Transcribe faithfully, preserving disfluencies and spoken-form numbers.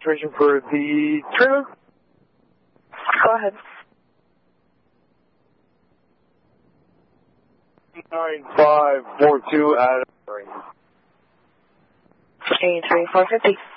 information for the trailer? Go ahead. nine five four two at eight three four fifty.